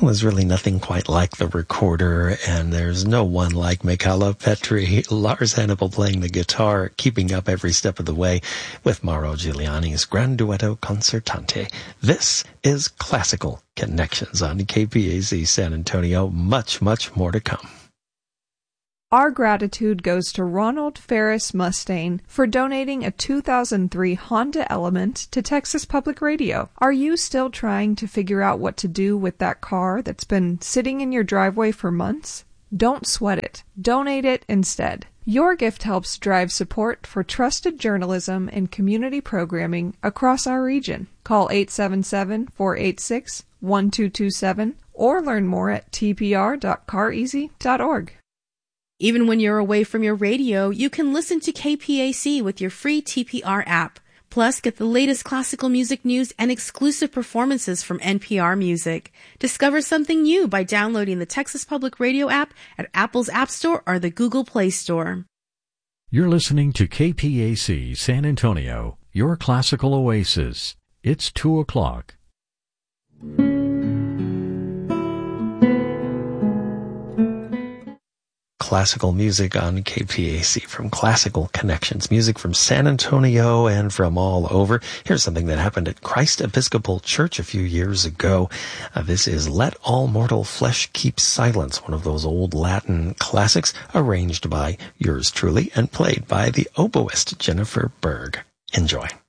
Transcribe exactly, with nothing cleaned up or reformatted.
Well, there's really nothing quite like the recorder, and there's no one like Michala Petri, Lars Hannibal playing the guitar, keeping up every step of the way with Mauro Giuliani's Gran Duetto Concertante. This is Classical Connections on K P A C San Antonio. Much, much more to come. Our gratitude goes to Ronald Ferris Mustaine for donating a two thousand three Honda Element to Texas Public Radio. Are you still trying to figure out what to do with that car that's been sitting in your driveway for months? Don't sweat it. Donate it instead. Your gift helps drive support for trusted journalism and community programming across our region. Call eight seven seven, four eight six, one two two seven or learn more at t p r dot car easy dot org. Even when you're away from your radio, you can listen to K P A C with your free T P R app. Plus, get the latest classical music news and exclusive performances from N P R Music. Discover something new by downloading the Texas Public Radio app at Apple's App Store or the Google Play Store. You're listening to K P A C San Antonio, your classical oasis. It's two o'clock. Classical music on K P A C from Classical Connections, music from San Antonio and from all over. Here's something that happened at Christ Episcopal Church a few years ago. Uh, this is Let All Mortal Flesh Keep Silence, one of those old Latin classics, arranged by yours truly and played by the oboist Jennifer Berg. Enjoy.